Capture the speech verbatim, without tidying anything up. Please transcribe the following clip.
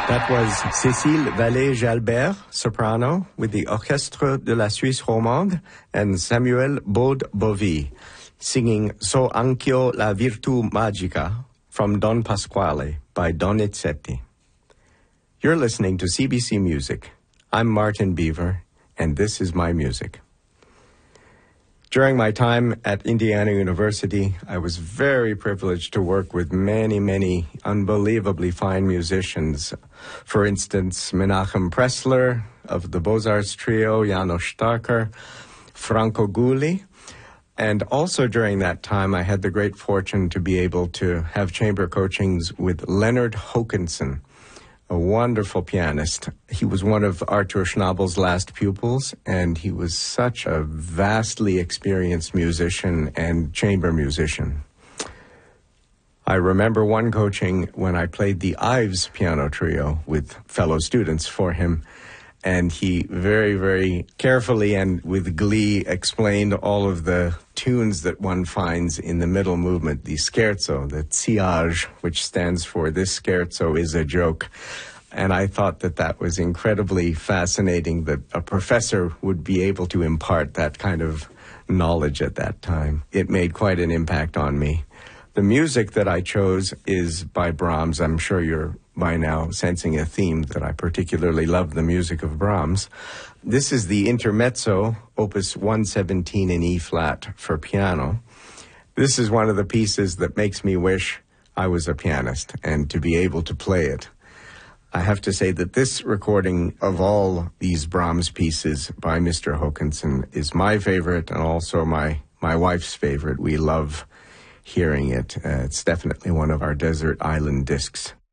That was Cécile Vallée-Jalbert, soprano, with the Orchestre de la Suisse Romande, and Samuel Baude-Bovy, singing So anch'io la virtù magica from Don Pasquale by Donizetti. You're listening to C B C Music. I'm Martin Beaver, and this is my music. During my time at Indiana University, I was very privileged to work with many, many unbelievably fine musicians. For instance, Menachem Pressler of the Beaux-Arts Trio, János Starker, Franco Gulli. And also during that time, I had the great fortune to be able to have chamber coachings with Leonard Hokanson, a wonderful pianist. He was one of Arthur Schnabel's last pupils, and he was such a vastly experienced musician and chamber musician. I remember one coaching when I played the Ives piano trio with fellow students for him, and he very, very carefully and with glee explained all of the tunes that one finds in the middle movement, the scherzo, the Ziage, which stands for This Scherzo is a Joke. And I thought that that was incredibly fascinating that a professor would be able to impart that kind of knowledge at that time. It made quite an impact on me. The music that I chose is by Brahms. I'm sure you're by now sensing a theme that I particularly love the music of Brahms. This is the Intermezzo, opus one seventeen in E-flat for piano. This is one of the pieces that makes me wish I was a pianist and to be able to play it. I have to say that this recording of all these Brahms pieces by Mister Hokanson is my favorite and also my, my wife's favorite. We love hearing it. Uh, it's definitely one of our desert island discs.